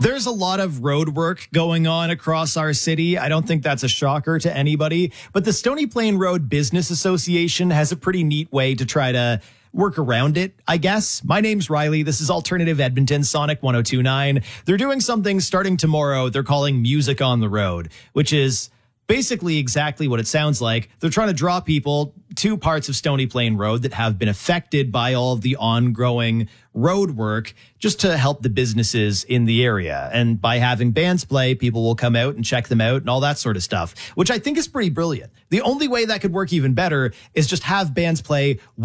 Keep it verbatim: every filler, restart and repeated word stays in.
There's a lot of road work going on across our city. I don't think that's a shocker to anybody, but the Stony Plain Road Business Association has a pretty neat way to try to work around it, I guess. My name's Riley. This is Alternative Edmonton, Sonic one oh two point nine. They're doing something starting tomorrow they're calling Music on the Road, which is basically exactly what it sounds like. They're trying to draw people to parts of Stony Plain Road that have been affected by all of the ongoing road work, just to help the businesses in the area. And by having bands play, people will come out and check them out and all that sort of stuff, which I think is pretty brilliant. The only way that could work even better is just have bands play